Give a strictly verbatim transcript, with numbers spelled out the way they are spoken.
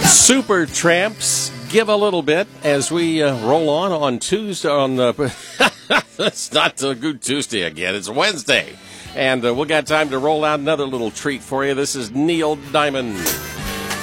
Super Tramps, Give a Little Bit, as we uh, roll on on Tuesday. On the It's not a good Tuesday again. It's Wednesday. And uh, we got time to roll out another little treat for you. This is Neil Diamond.